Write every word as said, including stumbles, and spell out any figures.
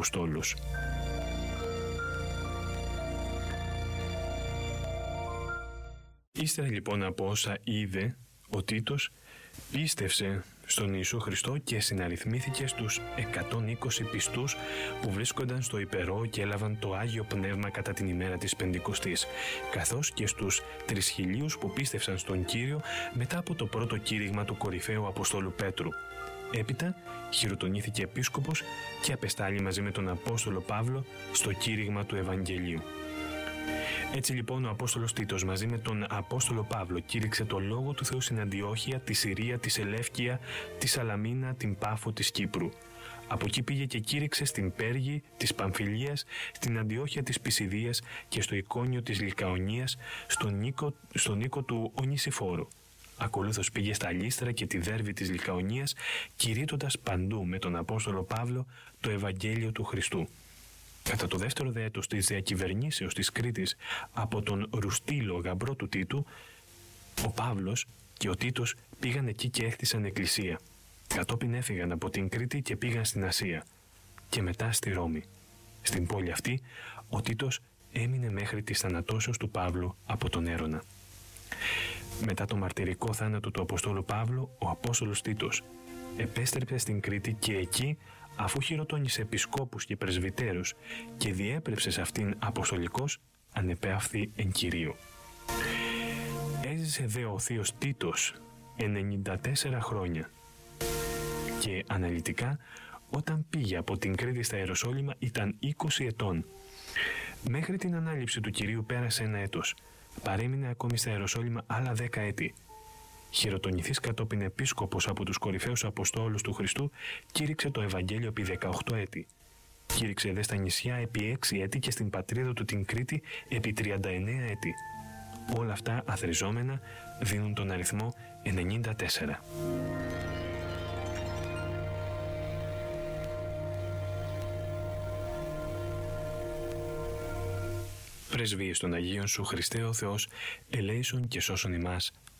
Αποστόλους. Ύστερα λοιπόν από όσα είδε, ο Τίτος πίστευσε στον Ιησού Χριστό και συναριθμήθηκε στους εκατόν είκοσι πιστούς που βρίσκονταν στο Υπερό και έλαβαν το Άγιο Πνεύμα κατά την ημέρα της Πεντηκοστής, καθώς και στους τρεις χιλίους που πίστευσαν στον Κύριο μετά από το πρώτο κήρυγμα του κορυφαίου Αποστόλου Πέτρου. Έπειτα χειροτονήθηκε επίσκοπος και απεστάλλει μαζί με τον Απόστολο Παύλο στο κήρυγμα του Ευαγγελίου. Έτσι λοιπόν ο Απόστολος Τίτος μαζί με τον Απόστολο Παύλο κήρυξε το Λόγο του Θεού στην Αντιόχεια, τη Συρία, τη Σελεύκεια, τη Σαλαμίνα, την Πάφο της Κύπρου. Από εκεί πήγε και κήρυξε στην Πέργη της Παμφιλίας, στην Αντιόχεια της Πισιδίας και στο Εικόνιο της Λικαονίας, στον Νίκο, στον Νίκο του Ονησιφόρου. Ακολούθως πήγε στα Λύστρα και τη Δέρβη της Λικαονίας, κηρύττοντας παντού με τον Απόστολο Παύλο το Ευαγγέλιο του Χριστού. Κατά το δεύτερο δε έτος της διακυβερνήσεως της Κρήτης από τον Ρουστήλο, γαμπρό του Τίτου, ο Παύλος και ο Τίτος πήγαν εκεί και έκτισαν εκκλησία. Κατόπιν έφυγαν από την Κρήτη και πήγαν στην Ασία και μετά στη Ρώμη. Στην πόλη αυτή ο Τίτος έμεινε μέχρι της θανατώσεως του Παύλου από τον Έρωνα. Μετά το μαρτυρικό θάνατο του Αποστόλου Παύλου, ο Απόστολος Τίτος επέστρεψε στην Κρήτη και εκεί, αφού χειροτώνησε επισκόπους και πρεσβυτέρους και διέπρεψε σε αυτήν αποστολικός, ανεπέαυτη εν Κυρίω. Έζησε δε ο θείος Τίτος ενενήντα τέσσερα χρόνια και αναλυτικά όταν πήγε από την Κρήτη στα Ιεροσόλυμα ήταν είκοσι ετών. Μέχρι την ανάληψη του Κυρίου πέρασε ένα έτος. Παρέμεινε ακόμη στα Ιεροσόλυμα άλλα δέκα έτη. Χειροτονηθής κατόπιν επίσκοπος από τους κορυφαίους Αποστόλους του Χριστού, κήρυξε το Ευαγγέλιο επί δεκαοκτώ έτη. Κήρυξε δε στα νησιά επί έξι έτη και στην πατρίδα του την Κρήτη επί τριάντα εννέα έτη. Όλα αυτά αθροιζόμενα δίνουν τον αριθμό ενενήντα τέσσερα. Πρεσβείες των Αγίων Σου Χριστέ ο Θεός, ελέησον και σώσον ημάς.